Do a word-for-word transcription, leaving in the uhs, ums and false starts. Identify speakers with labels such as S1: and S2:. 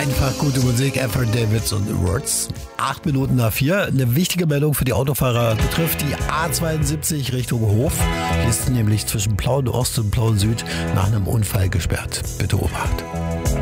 S1: Einfach gute Musik, Alfred Davids und Words. Acht Minuten nach vier. Eine wichtige Meldung für die Autofahrer betrifft die A zweiundsiebzig Richtung Hof. Die ist nämlich zwischen Plauen Ost und Plauen Süd nach einem Unfall gesperrt. Bitte Obacht.